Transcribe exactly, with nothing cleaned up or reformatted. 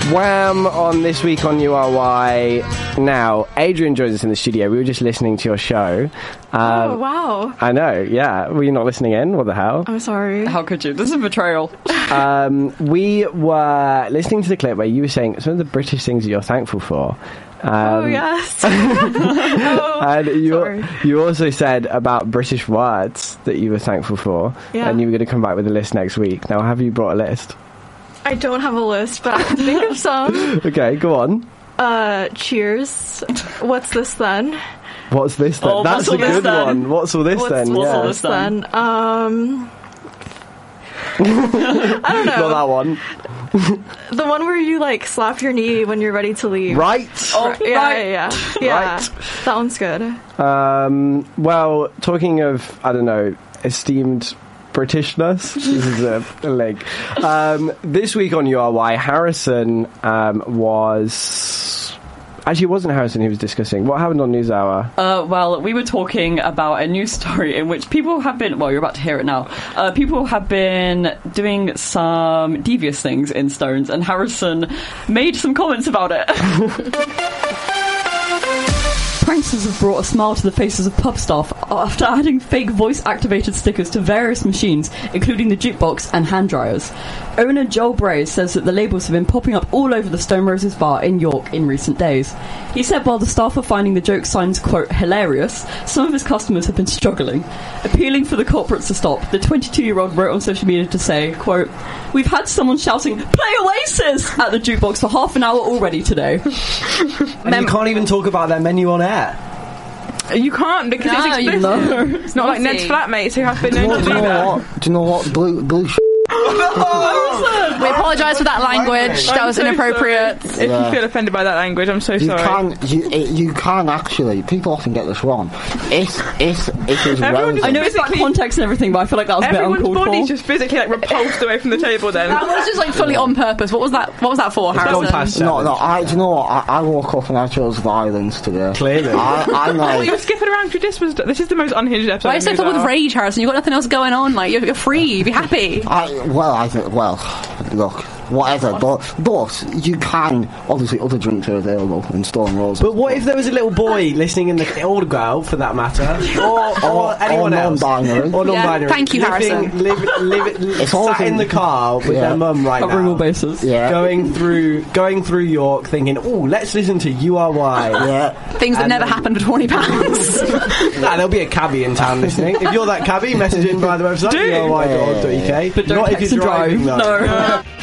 Wham on This Week on U R Y. Now, Adrian joins us in the studio. We were just listening to your show. Um, oh, wow. I know, yeah. Were you not listening in? What the hell? I'm sorry. How could you? This is betrayal. um, we were listening to the clip where you were saying some of the British things that you're thankful for. Um, oh, yes. oh, and you, sorry. you also said about British words that you were thankful for. Yeah. And you were going to come back with a list next week. Now, have you brought a list? I don't have a list, but I can think of some. Okay, go on. Uh, cheers. What's this then? What's this then? Oh, That's a good then? one. What's all this what's, then? What's yeah. all this then? Um, I don't know. Not that one. The one where you like slap your knee when you're ready to leave. Right. Oh, yeah, right. yeah, yeah. yeah. Right. That one's good. Um, well, talking of, I don't know, esteemed Britishness. This is a, a link. Um, this week on U R Y, Harrison um, was... Actually, it wasn't Harrison who was discussing. What happened on NewsHour? Uh, well, we were talking about a news story in which people have been... Well, you're about to hear it now. Uh, people have been doing some devious things in Stones, and Harrison made some comments about it. Pranksters have brought a smile to the faces of pub staff after adding fake voice-activated stickers to various machines, including the jukebox and hand dryers. Owner Joel Bray says that the labels have been popping up all over the Stone Roses bar in York in recent days. He said while the staff are finding the joke signs, quote, hilarious, some of his customers have been struggling. Appealing for the culprits to stop, the twenty-two-year-old wrote on social media to say, quote, we've had someone shouting, play Oasis, at the jukebox for half an hour already today. And you can't even talk about their menu on air. You can't because No, it's you explicit. know. It's not like Ned's flatmates who have been Do you known know, to do do you know that. what? Do you know what? Blue, blue sh- We apologise for that language. That I'm was so inappropriate. sorry. If Yeah. you feel offended by that language, I'm so You sorry. can, you, it, you can actually. People often get this wrong. It's, it's, it is Everyone relevant. I know it's about Physically- context and everything, but I feel like that was a bit Everyone's uncalled body's for. just physically like repulsed away from the table then. That was just like fully on purpose. What was that? What was that for, It's gone Harrison? past No, seven. no. I, do you know what? I, I woke up and I chose violence today. Clearly. I, I Oh, you know. were skipping around. This was this is the most unhinged episode. Why are you of so News full with Hour. rage, Harrison? You've got nothing else going on. Like, you're, you're free. Be happy. I, well, I think, well, look, whatever, but, but you can, obviously, other drinks are available in Stone Roses. But what if there was a little boy listening in the... Or a girl, for that matter. Or, or, Or- anyone or else. non-binary. Or non-binary. Yeah, thank you, living, Harrison. Live, live, It's all sat in thing- the car with Yeah. their mum right Covering now. all bases. Yeah. Going through, going through York, thinking, "Oh, let's listen to U R Y." Yeah. Things that And never then- happened for twenty pounds. Nah, there'll be a cabbie in town listening. If you're that cabbie, message in by the website Do. u r y dot org dot u k. But don't Not if text you're and drive. driving, though. No.